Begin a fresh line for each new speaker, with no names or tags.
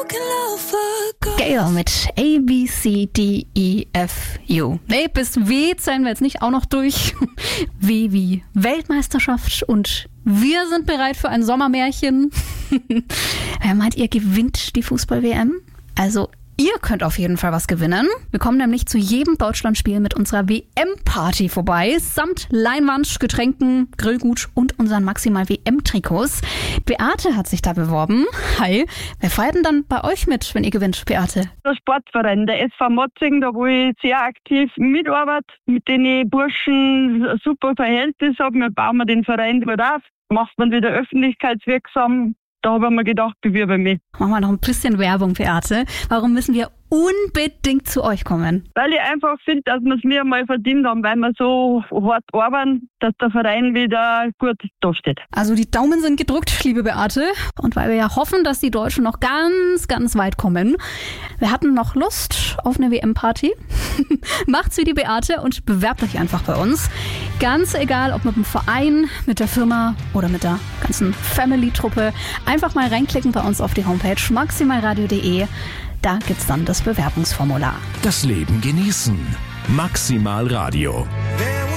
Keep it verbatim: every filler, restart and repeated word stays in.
Gayle mit A, B, C, D, E, F, U. Nee, bis W zählen wir jetzt nicht auch noch durch. W wie Weltmeisterschaft und wir sind bereit für ein Sommermärchen. Wer meint, ihr gewinnt die Fußball-W M? Also ihr könnt auf jeden Fall was gewinnen. Wir kommen nämlich zu jedem Deutschlandspiel mit unserer W M-Party vorbei. Samt Leinwand, Getränken, Grillgut und unseren Maximal-W M-Trikots. Beate hat sich da beworben. Hi. Wer feiert denn dann bei euch mit, wenn ihr gewinnt, Beate?
Der Sportverein, der S V Motzing, da wo ich sehr aktiv mitarbeite, mit den Burschen ein super Verhältnis habe. Wir bauen den Verein gut auf, macht man wieder öffentlichkeitswirksam. Da habe ich mir gedacht, bewirbe mich.
Machen wir noch ein bisschen Werbung, Beate. Warum müssen wir unbedingt zu euch kommen?
Weil ich einfach finde, dass wir es mir mal verdient haben, weil wir so hart arbeiten, dass der Verein wieder gut dasteht.
Also die Daumen sind gedrückt, liebe Beate. Und weil wir ja hoffen, dass die Deutschen noch ganz, ganz weit kommen. Wir hatten noch Lust auf eine W M-Party. Macht's wie die Beate und bewerbt euch einfach bei uns. Ganz egal, ob mit dem Verein, mit der Firma oder mit der ganzen Family-Truppe. Einfach mal reinklicken bei uns auf die Homepage maximalradio punkt de. Da gibt's dann das Bewerbungsformular.
Das Leben genießen. Maximal Radio.